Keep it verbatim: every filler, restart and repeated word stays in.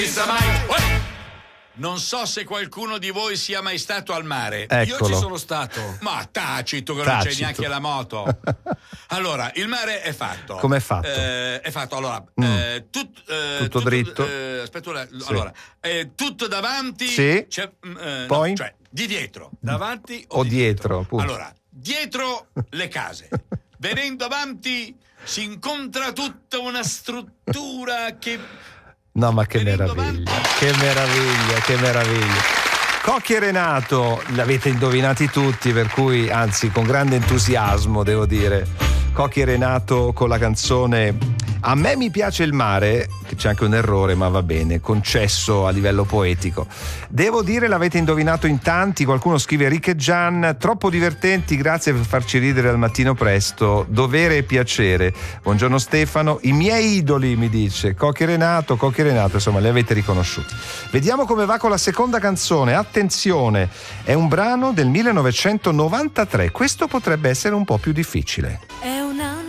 Non so se qualcuno di voi sia mai stato al mare. Eccolo. Io ci sono stato. Ma tacito che Tacito. non c'è neanche la moto. Allora, il mare è fatto. Com'è fatto? Eh, è fatto, allora, Mm. eh, tut- eh, Tutto dritto? Eh, aspetta, Sì. allora, eh, tutto davanti. Sì. C'è, mm, eh, Poi? no, cioè, di dietro. Davanti o, O di dietro, appunto. Allora, dietro le case. Venendo avanti si incontra tutta una struttura che... No, ma che Venendo meraviglia, che meraviglia, che meraviglia. Cocchi e Renato, l'avete indovinati tutti, per cui, anzi, con grande entusiasmo, devo dire. Cocchi e Renato con la canzone A me mi piace il mare, che c'è anche un errore, ma va bene, concesso a livello poetico. Devo dire, l'avete indovinato in tanti, qualcuno scrive Riccheggian, troppo divertenti, grazie per farci ridere al mattino presto, dovere e piacere. Buongiorno Stefano, i miei idoli, mi dice, Cocchi e Renato, Cocchi e Renato, insomma, li avete riconosciuti. Vediamo come va con la seconda canzone, attenzione, è un brano del millenovecentonovantatré, questo potrebbe essere un po' più difficile. È